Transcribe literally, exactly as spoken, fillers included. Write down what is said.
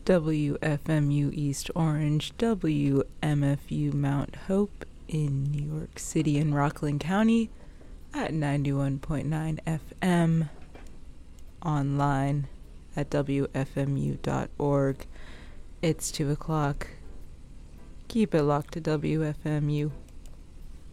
W F M U East Orange, W M F U Mount Hope in New York City and Rockland County at ninety-one point nine F M, online at W F M U dot org. It's two o'clock. Keep it locked to W F M U.